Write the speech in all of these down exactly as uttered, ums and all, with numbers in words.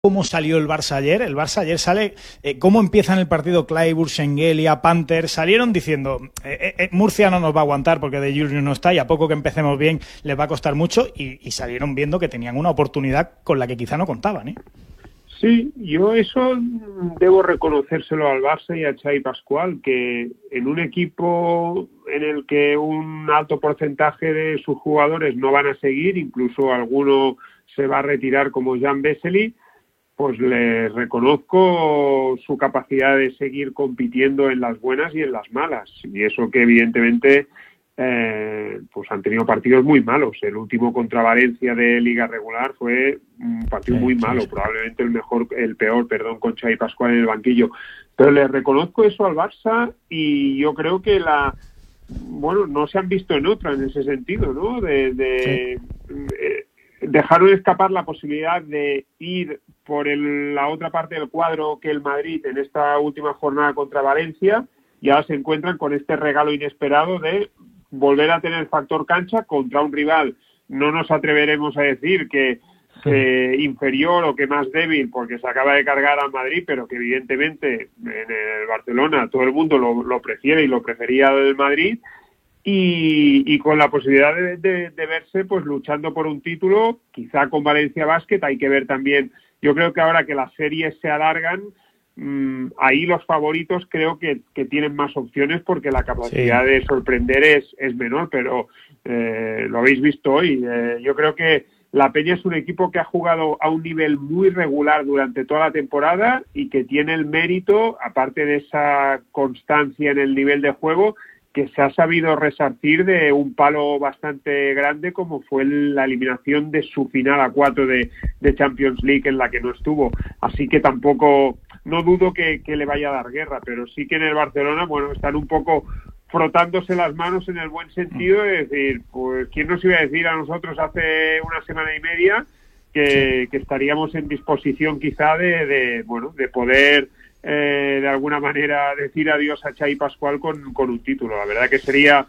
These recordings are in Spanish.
cómo salió el Barça ayer. El Barça ayer sale, eh, cómo empiezan el partido Clayburgh, Schengelia, Panther, salieron diciendo, eh, eh, Murcia no nos va a aguantar porque De Julius no está y a poco que empecemos bien les va a costar mucho, y, y salieron viendo que tenían una oportunidad con la que quizá no contaban, ¿eh? Sí, yo eso debo reconocérselo al Barça y a Xavi Pascual, que en un equipo en el que un alto porcentaje de sus jugadores no van a seguir, incluso alguno se va a retirar como Jan Vesely, pues les reconozco su capacidad de seguir compitiendo en las buenas y en las malas. Y eso que evidentemente eh, pues han tenido partidos muy malos. El último contra Valencia de Liga Regular fue un partido muy malo, probablemente el mejor, el peor, perdón, con Xavi Pascual en el banquillo. Pero les reconozco eso al Barça y yo creo que la... Bueno, no se han visto en otra en ese sentido, ¿no? De... de sí. eh, dejaron escapar la posibilidad de ir por el, la otra parte del cuadro que el Madrid en esta última jornada contra Valencia, y ahora se encuentran con este regalo inesperado de volver a tener factor cancha contra un rival. No nos atreveremos a decir que, que inferior o que más débil porque se acaba de cargar al Madrid, pero que evidentemente en el Barcelona todo el mundo lo, lo prefiere y lo prefería del Madrid. Y, y con la posibilidad de, de, de verse pues luchando por un título, quizá con Valencia Basket. Hay que ver también, yo creo que ahora que las series se alargan, mmm, ahí los favoritos creo que, que tienen más opciones porque la capacidad sí. de sorprender es, es menor, pero eh, lo habéis visto hoy. Eh, yo creo que la Peña es un equipo que ha jugado a un nivel muy regular durante toda la temporada y que tiene el mérito, aparte de esa constancia en el nivel de juego, que se ha sabido resarcir de un palo bastante grande como fue la eliminación de su final a cuatro de, de Champions League en la que no estuvo. Así que tampoco, no dudo que, que le vaya a dar guerra, pero sí que en el Barcelona, bueno, están un poco frotándose las manos en el buen sentido de decir, pues quién nos iba a decir a nosotros hace una semana y media que, que estaríamos en disposición quizá de, de bueno, de poder Eh, de alguna manera decir adiós a Xavi Pascual con, con un título. La verdad que sería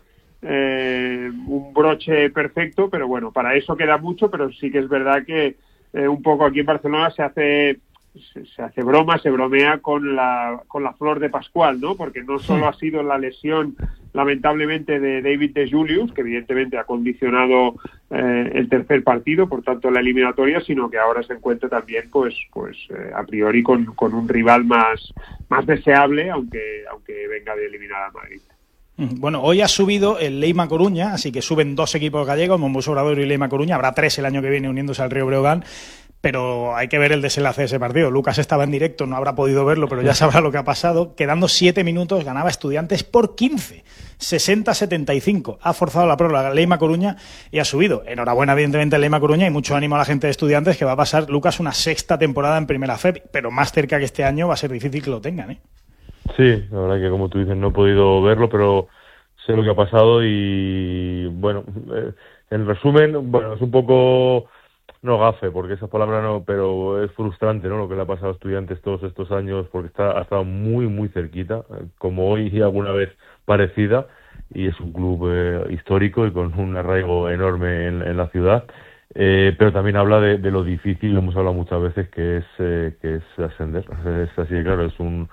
eh, un broche perfecto, pero bueno, para eso queda mucho, pero sí que es verdad que eh, un poco aquí en Barcelona se hace se, se hace broma, se bromea con la con la flor de Pascual, ¿no? Porque no solo ha sido la lesión lamentablemente de David De Julius, que evidentemente ha condicionado eh, el tercer partido, por tanto la eliminatoria, sino que ahora se encuentra también pues pues eh, a priori con, con un rival más, más deseable, aunque, aunque venga de eliminar al Madrid. Bueno, hoy ha subido el Leima Coruña, así que suben dos equipos gallegos, Mombos Obradoiro y Leima Coruña, habrá tres el año que viene uniéndose al Río Breogán, pero hay que ver el desenlace de ese partido. Lucas estaba en directo, no habrá podido verlo, pero ya sabrá lo que ha pasado. Quedando siete minutos, ganaba Estudiantes por quince, sesenta a setenta y cinco. Ha forzado la prórroga Leima Coruña y ha subido. Enhorabuena, evidentemente, Leima Coruña, y mucho ánimo a la gente de Estudiantes, que va a pasar, Lucas, una sexta temporada en Primera F E P, pero más cerca que este año va a ser difícil que lo tengan, ¿eh? Sí, la verdad que, como tú dices, no he podido verlo, pero sé lo que ha pasado y, bueno, eh, en resumen, bueno, es un poco... No gafe, porque esa palabra no, pero es frustrante, ¿no? Lo que le ha pasado a Estudiantes todos estos años, porque está, ha estado muy, muy cerquita, como hoy y alguna vez parecida, y es un club eh, histórico y con un arraigo enorme en, en la ciudad, eh, pero también habla de, de lo difícil, lo hemos hablado muchas veces, que es eh, que es ascender. Es así de claro, es un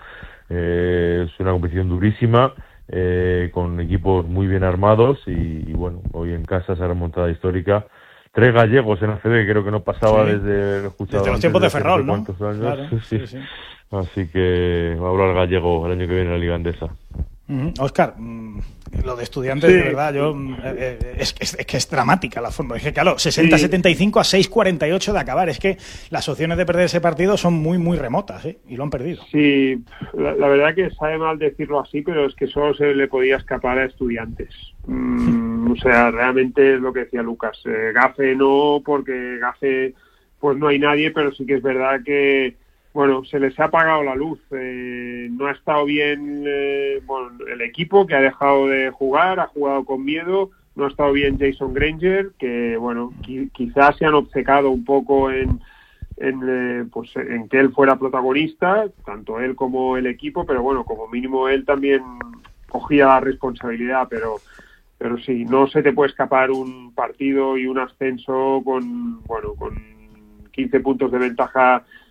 eh, es una competición durísima, eh, con equipos muy bien armados y, y bueno, hoy en casa esa remontada histórica. Tres gallegos en A C B, creo que no pasaba sí. desde, desde los tiempos de Ferrol, ¿no? Años. Claro, sí, sí. Sí, sí. Así que va a hablar gallego el año que viene en la Liga Endesa. Uh-huh. Óscar, mmm, lo de Estudiantes, sí. de verdad, yo eh, eh, es, es, es que es dramática la forma. Es que, claro, sesenta a setenta y cinco a seis cuarenta y ocho de acabar. Es que las opciones de perder ese partido son muy, muy remotas, ¿eh? Y lo han perdido. Sí, la, la verdad que sabe mal decirlo así, pero es que solo se le podía escapar a Estudiantes. Mm, o sea, realmente es lo que decía Lucas. Eh, Gafe no, porque Gafe pues no hay nadie, pero sí que es verdad que bueno, se les ha apagado la luz. Eh, no ha estado bien eh, bueno, el equipo, que ha dejado de jugar, ha jugado con miedo. No ha estado bien Jason Granger, que bueno, qui- quizás se han obcecado un poco en, en, eh, pues, en que él fuera protagonista, tanto él como el equipo, pero bueno, como mínimo él también cogía la responsabilidad, pero pero sí, no se te puede escapar un partido y un ascenso con bueno con quince puntos de ventaja